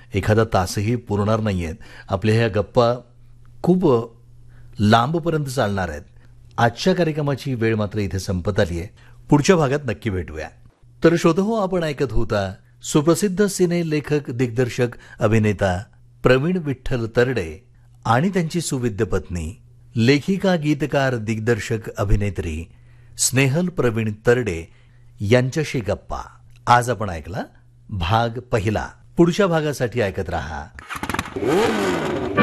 एखादा तासही पुरणार नाहीयेत. आपल्या ह्या गप्पा खूप लांबपर्यंत चालणार आहेत. आजच्या कार्यक्रमाची वेळ मात्र इथे संपत आली आहे. पुढच्या भागात नक्की भेटूया. तर श्रोतहो, आपण ऐकत होता सुप्रसिद्ध सिने लेखक, दिग्दर्शक, अभिनेता प्रवीण विठ्ठल तरडे आणि त्यांची सुविद्य पत्नी, लेखिका, गीतकार, दिग्दर्शक, अभिनेत्री स्नेहल प्रवीण तरडे यांच्याशी गप्पा. आज आपण ऐकला भाग पहिला. पुढच्या भागासाठी ऐकत रहा